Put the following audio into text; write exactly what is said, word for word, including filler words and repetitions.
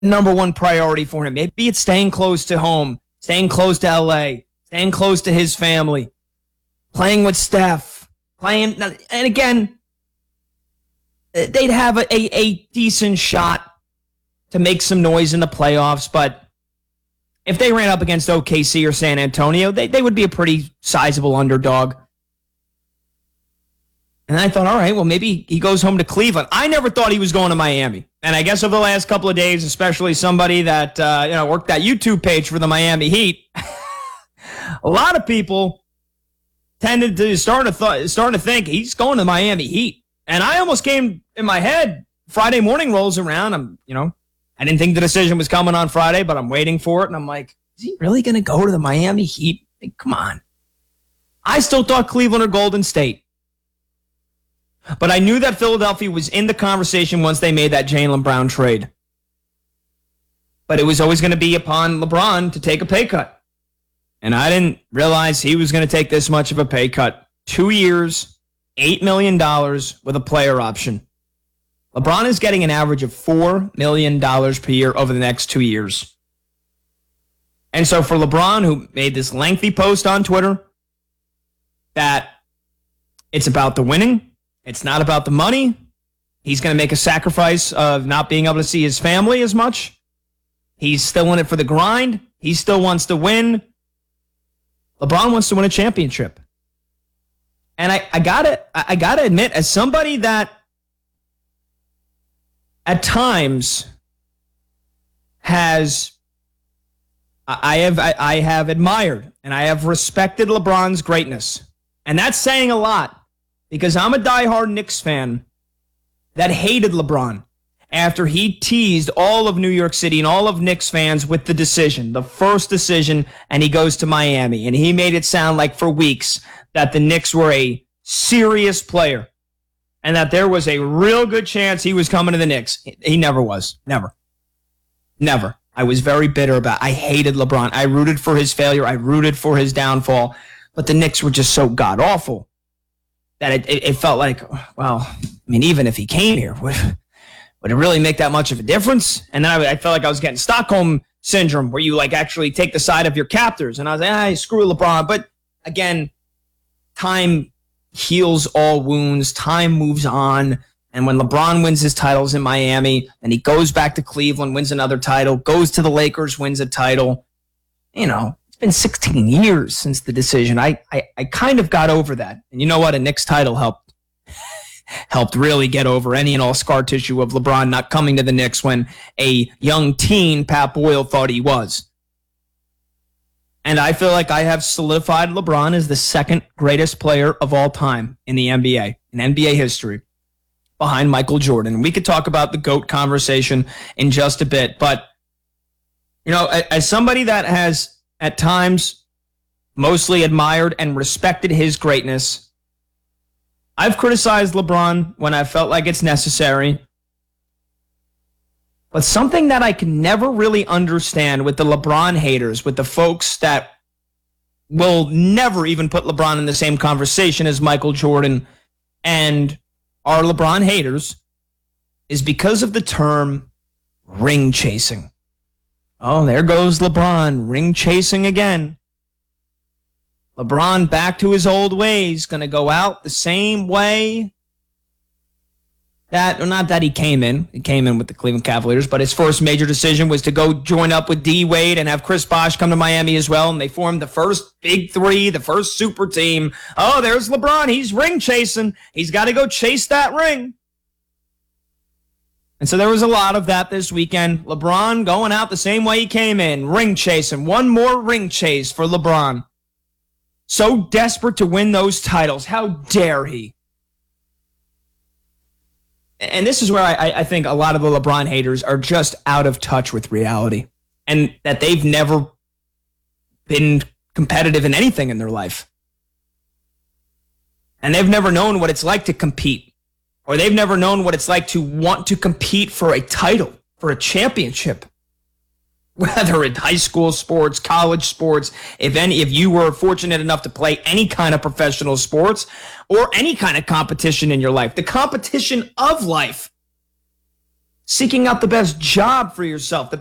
number one priority for him. Maybe it's staying close to home, staying close to L A, staying close to his family, playing with Steph, playing. And again, they'd have a, a, a decent shot to make some noise in the playoffs, but if they ran up against O K C or San Antonio, they, they would be a pretty sizable underdog. And I thought, all right, well, maybe he goes home to Cleveland. I never thought he was going to Miami. And I guess over the last couple of days, especially somebody that uh, you know worked that YouTube page for the Miami Heat, a lot of people tended to start to th- starting to think he's going to Miami Heat. And I almost came in my head, Friday morning rolls around. I'm, you know, I didn't think the decision was coming on Friday, but I'm waiting for it. And I'm like, is he really going to go to the Miami Heat? Like, come on. I still thought Cleveland or Golden State. But I knew that Philadelphia was in the conversation once they made that Jaylen Brown trade. But it was always going to be upon LeBron to take a pay cut. And I didn't realize he was going to take this much of a pay cut. Two years, eight million dollars with a player option. LeBron is getting an average of four million dollars per year over the next two years. And so for LeBron, who made this lengthy post on Twitter, that it's about the winning, it's not about the money. He's going to make a sacrifice of not being able to see his family as much. He's still in it for the grind. He still wants to win. LeBron wants to win a championship. And I, I gotta, I gotta admit, as somebody that at times has, I have, I, I have admired and I have respected LeBron's greatness. And that's saying a lot. Because I'm a diehard Knicks fan that hated LeBron after he teased all of New York City and all of Knicks fans with the decision, the first decision, and he goes to Miami. And he made it sound like for weeks that the Knicks were a serious player and that there was a real good chance he was coming to the Knicks. He never was. Never. Never. I was very bitter about it. I hated LeBron. I rooted for his failure. I rooted for his downfall. But the Knicks were just so god-awful that it, it, it felt like, well, I mean, even if he came here, would, would it really make that much of a difference? And then I, I felt like I was getting Stockholm syndrome, where you like actually take the side of your captors. And I was like, ah, screw LeBron. But again, time heals all wounds. Time moves on. And when LeBron wins his titles in Miami, and he goes back to Cleveland, wins another title, goes to the Lakers, wins a title, you know, been sixteen years since the decision. I, I I kind of got over that. And you know what? A Knicks title helped helped really get over any and all scar tissue of LeBron not coming to the Knicks when a young teen Pat Boyle thought he was. And I feel like I have solidified LeBron as the second greatest player of all time in the N B A, in N B A history, behind Michael Jordan. We could talk about the GOAT conversation in just a bit, but you know, as somebody that has at times mostly admired and respected his greatness, I've criticized LeBron when I felt like it's necessary. But something that I can never really understand with the LeBron haters, with the folks that will never even put LeBron in the same conversation as Michael Jordan and are LeBron haters, is because of the term ring chasing. Oh, there goes LeBron, ring chasing again. LeBron back to his old ways, going to go out the same way that, or not that he came in. He came in with the Cleveland Cavaliers, but his first major decision was to go join up with D. Wade and have Chris Bosh come to Miami as well, and they formed the first big three, the first super team. Oh, there's LeBron. He's ring chasing. He's got to go chase that ring. And so there was a lot of that this weekend. LeBron going out the same way he came in, ring chasing. One more ring chase for LeBron. So desperate to win those titles. How dare he? And this is where I, I think a lot of the LeBron haters are just out of touch with reality. And that they've never been competitive in anything in their life. And they've never known what it's like to compete. Or they've never known what it's like to want to compete for a title, for a championship. Whether in high school sports, college sports, if any, if you were fortunate enough to play any kind of professional sports or any kind of competition in your life, the competition of life. seeking out the best job for yourself, the